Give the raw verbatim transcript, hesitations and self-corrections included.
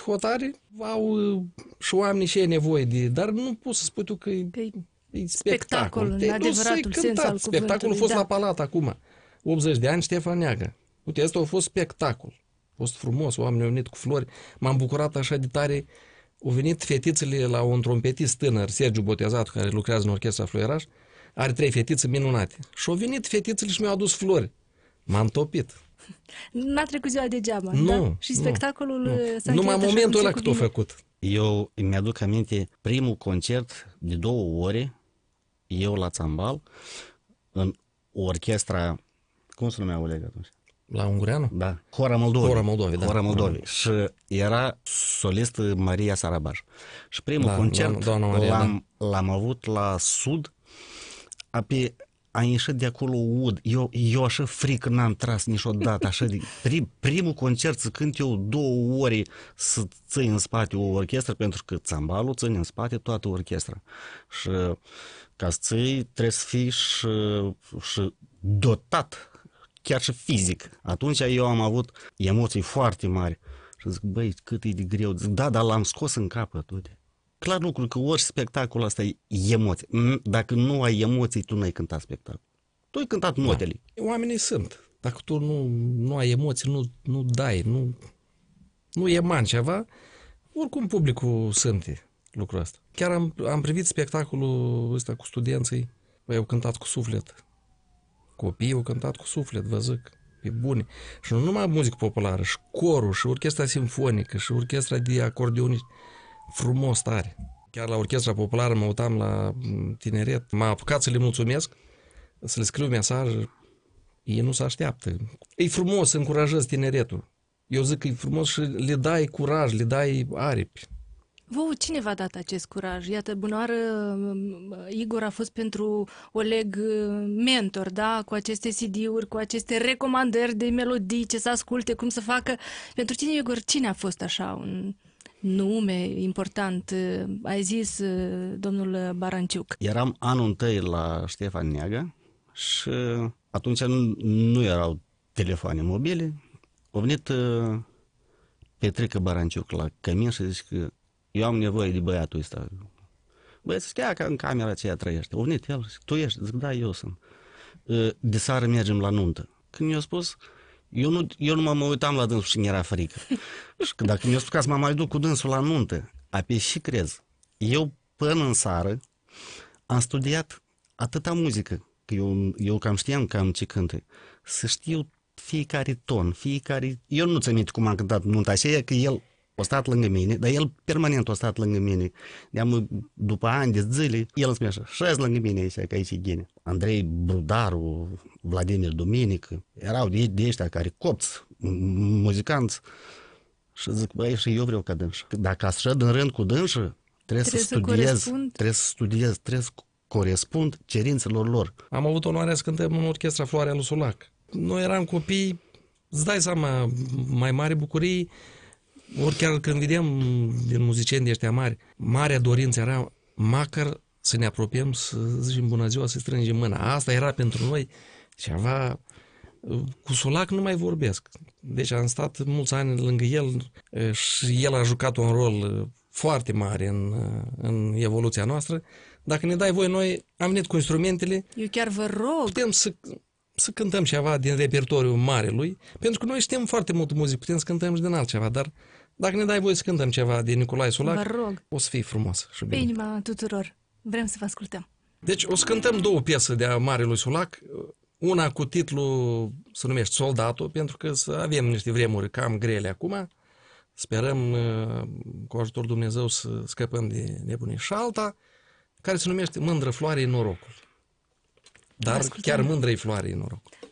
hotare, au uh, și oamenii și ei nevoie de... Dar nu poți să spui tu că e, Că e e spectacol, spectacol. în adevăratul sens al cuvântului. Spectacolul a fost da. la Palat acum. optzeci de ani, Ștefan Neaga. Uite, asta a fost spectacol. A fost frumos, oamenii au venit cu flori. M-am bucurat așa de tare. Au venit fetițele la un trompetist tânăr, Sergiu Botezatu, care lucrează în Orchestra Fluieraș. Are trei fetițe minunate. Și au venit fetițele și mi-au adus flori. M-am topit. N-a trecut ziua degeaba, Nu, da? Și nu, spectacolul nu. s-a Numai încheiat așa momentul cum ăla se cât a cuvine. făcut. Eu îmi aduc aminte primul concert de două ore, eu la țambal, în orchestra, cum se numea, Oleg, atunci? La Ungureanu? Da, Hora Moldovei. Hora Moldovei, da. Hora Moldovei. Și era solist Maria Sarabaș. Și primul Da, concert doamna Maria, l-am, l-am avut la Sud, apoi a ieșit de acolo ud. Eu, eu așa frică n-am tras niciodată. Așa de, prim, primul concert să cânt eu două ore să ții în spate o orchestră, pentru că țambalul ține în spate toată orchestra. Și ca să ții trebuie să fii și, și dotat, chiar și fizic. Atunci eu am avut emoții foarte mari. Și zic, băi, cât e de greu. Zic, da, dar l-am scos în capăt, uite. Clar lucru că orice spectacol ăsta e emoții. Dacă nu ai emoții, tu n-ai cântat spectacol. Tu ai cântat notele. Da. Oamenii sunt. Dacă tu nu, nu ai emoții, nu, nu dai, nu, nu emani ceva, oricum publicul simte lucrul ăsta. Chiar am, am privit spectacolul ăsta cu studenții, băi, au cântat cu suflet. Copiii au cântat cu suflet, vă zic, e bune. Și nu numai muzică populară, și corul, și orchestra simfonică, și orchestra de acordeoniști. Frumos tare. Chiar la orchestra populară mă uitam la tineret, m-a apucat să le mulțumesc, să le scriu mesaj, ei nu se așteaptă. E frumos să încurajezi tineretul. Eu zic că e frumos și le dai curaj, le dai aripi. Vouă, cine v-a dat acest curaj? Iată, bunoară, Igor a fost pentru Oleg mentor, da? Cu aceste C D-uri, cu aceste recomandări de melodii, ce să asculte, cum să facă. Pentru tine, Igor, cine a fost așa un nume important? Ai zis domnul Baranciuc. Eram anul întâi la Ștefan Neaga și atunci nu, nu erau telefoane mobile. A venit uh, Petrică Baranciuc la cămin și zice că eu am nevoie de băiatul ăsta. Băiatul zice, că în camera aceea trăiește. A venit el, zic, tu ești? Zic, da, eu sunt. Uh, de seară mergem la nuntă. Când mi-a spus, eu nu, eu nu mă uitam la dânsul și mi era frică. Și că dacă mi-a spus că să mă mai duc cu dânsul la nuntă, apoi și crezi. Eu până în seară am studiat atâta muzică, că eu, eu cam știam cam ce cântă, să știu fiecare ton, fiecare... Eu nu țin minte cum am cântat nunta aceea, că el a stat lângă mine, dar el permanent a stat lângă mine. De-am, după ani de zile, el îmi spunea așa, șezi lângă mine aici, că aici e gine. Andrei Brudaru, Vladimir Dominic, erau de, de ăștia care copți, muzicanți. Și zic, băi, și eu vreau ca dânșă. Dacă așa în rând cu dânșă, trebuie, trebuie să, să studiez, trebuie să studiez, trebuie să corespund cerințelor lor. Am avut onoarea să cântăm în orchestra Floarea lui Sulac. Noi eram copii, îți dai seama, mai mari bucurii, ori chiar când vedem din muzicieni de ăștia mari, marea dorință era măcar să ne apropiem, să zicem bună ziua, să strângem mâna. Asta era pentru noi ceva... Cu Sulac nu mai vorbesc. Deci am stat mulți ani lângă el și el a jucat un rol foarte mare în, în evoluția noastră. Dacă ne dai voi, noi am venit cu instrumentele. Eu chiar vă rog. Putem să, să cântăm ceva din repertoriul mare lui, pentru că noi știm foarte mult muzică, putem să cântăm și din altceva, dar dacă ne dai voi să cântăm ceva din Nicolae Sulac, vă rog. O să fie frumos și bine. Pe inima tuturor. Vrem să vă ascultăm. Deci o să cântăm două piese de a Marelui Sulac. Una cu titlul se numește Soldatul, pentru că să avem niște vremuri cam grele acum. Sperăm cu ajutorul Dumnezeu să scăpăm de nebunii. Și alta, care se numește Mândră floare-i norocul. Dar chiar mândră-i floare-i norocul.